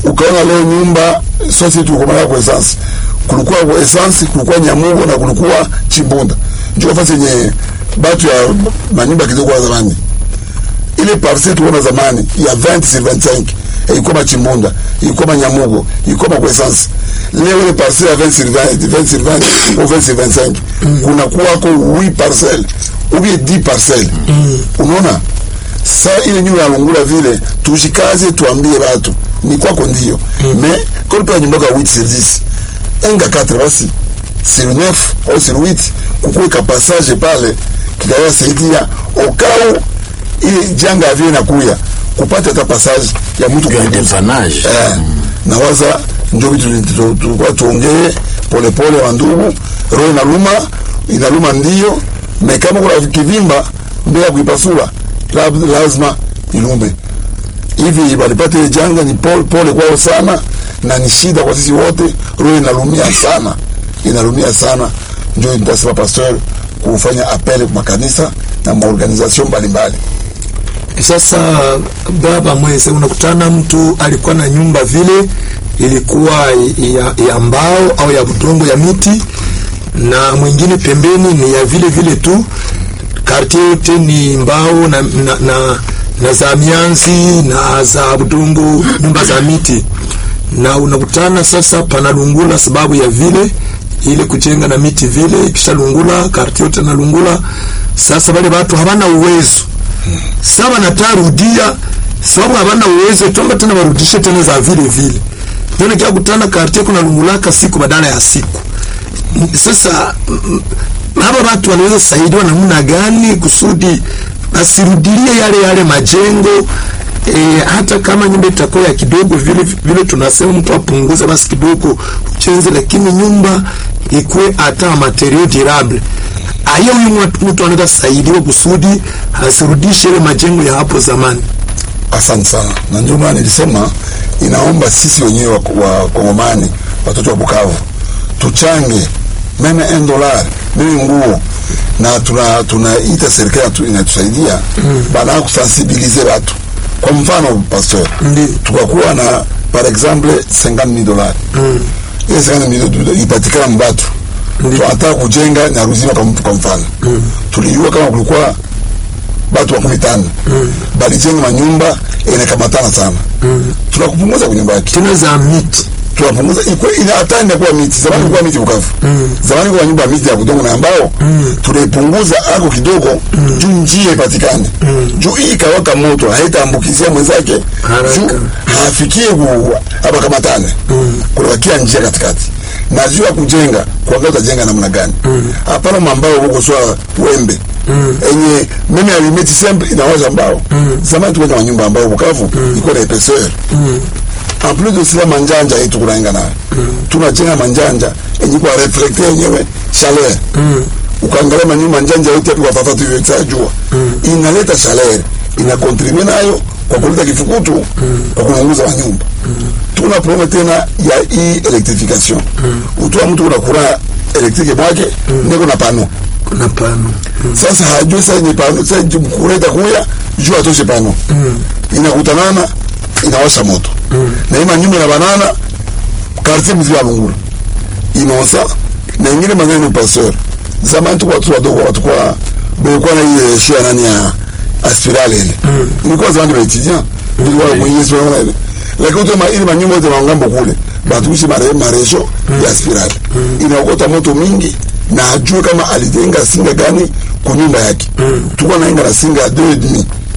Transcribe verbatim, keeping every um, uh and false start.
Ukaona leo nyumba sasa tu kwa kwa essence. Kulikuwa kwa essence, kulikuwa Nyamugo na kulikuwa Chimbunda. Ndio fasi yenye batu ya manyumba kidogo kwa zamani. Ile parcelle tuona zamani ya vingt sur vingt-cinq ilikuwa Chimbunda, ilikuwa Nyamugo, ilikuwa kwa essence. Leo ile parcelle ya vingt sur vingt, vingt sur vingt ou vingt sur vingt-cinq kuna kuwa kwa huit parcelles ou bien dix parcelles. Unaona? Sasa ile nyumba ya Lungula vile tujikaze tuambie watu ni kwako ndio. Mais quand tu as nyumba kwa huit sur dix enga quatre basi sur neuf au sur huit kukuweka passage pale kitawa saidia okao ile janga vile nakuya kupata hata passage ya mtu kwa defanage. Eh, na waza ndio vitu tulikuwa tuongee pole pole wa ndugu roho inaluma inaluma ndio na kama kuna kivimba mbele kuipasua lazima ilume hivi walipata ile janga ni pole pole kwao sana na ni shida kwa sisi wote roho inalumia sana inalumia sana ndio nitasema pastor kufanya apele kwa makanisa na maorganization mbalimbali. Sasa baba mweze unakutana mtu alikuwa na nyumba vile ilikuwa ya, ya mbao au ya budongo ya miti na mwingine pembeni ni ya vile vile tu quartier yote ni mbao na na, na, na za mianzi na za budongo nyumba za miti na unakutana sasa panalungula sababu ya vile ile kujenga na miti vile kisha lungula quartier yote na lungula. Sasa wale watu hawana uwezo sawa na tarudia sababu hawana uwezo tuomba tena warudishe tena za vile vile ndio kia kutana quartier kuna lungulaka siku badala ya siku. Sasa hapa watu wanaweza saidiwa namna gani kusudi asirudilie yale yale majengo e, hata kama nyumba itakuwa ya kidogo vile vile tunasema mtu apunguze basi kidogo uchenze lakini nyumba ikuwe hata material durable. Ayo huyu mtu anaweza saidiwa kusudi asirudishe ile majengo ya hapo zamani. Asante sana. Na ndio maana nilisema inaomba sisi wenyewe wa, wa Kongomani watoto wa Bukavu tuchange meme un dollar meme nguo na tuna tunaita serikali tu inatusaidia mm. Baada kusensibiliser watu. Kwa mfano pastor mm. Tukakuwa na par exemple cinquante mille dollars mm. Ile cinquante mille dollars ipatikana mbatu tunataka kujenga na Ruzima kwa mfano mm. Tulijua kama kulikuwa watu wa kumitana mm. Bali jenga manyumba inakamatana sana mm. Tunakupunguza kwa nyumba yake tena za miti tunapunguza iko ina atanda kwa miti zamani mm. Kwa miti Bukavu mm. Zamani kwa nyumba miti ya kudongo na ambao mm. Tunaipunguza ako kidogo mm. Juu njia ipatikane mm. Juu hii kawaka moto haitaambukizia mwenzake juu hafikie hapa kamatane mm. Kunakia njia katikati na juu kujenga kwa gaza jenga namna gani hapana mm. Mambao huko swa wembe mm. Enye mimi alimeti sempre inawaza mbao mm. Zamani tuko na nyumba ambao Bukavu mm. Iko na epeseur mm. En plus de cela manjanja yetu kunainga nayo mm. Tunajenga manjanja enye kwa reflecter yenyewe chaleur mm. Ukaangalia manyumba manjanja yote hapo kwa tatu hiyo itajua mm. Inaleta chaleur ina contribute nayo kwa kuleta kifukutu mm. Kwa kuunguza nyumba mm. Tuna problème tena ya hii electrification mm. Utoa mtu kuna kura elektrike mwake mm. Niko na pano kuna pano mm. Sasa hajui sasa ni pano sasa kuleta kuya jua atoshe pano mm. Inakutanana inawasha moto mm. Na ima nyumba na banana quartier mzima ya Lungula inosa na ingine mazani pasteur zamani tu watu wadogo watu kwa kwa na ile shia nani ya aspirale ile mm. Ilikuwa zamani wa étudiant ilikuwa mwenyezi wao ile lakini kama ile manyumba yote wangambo kule batuishi mare maresho mm. Ya aspirale mm. Inaokota moto mingi na ajue kama alijenga singa gani kwa nyumba yake mm. Tuko nainga na singa deux et demi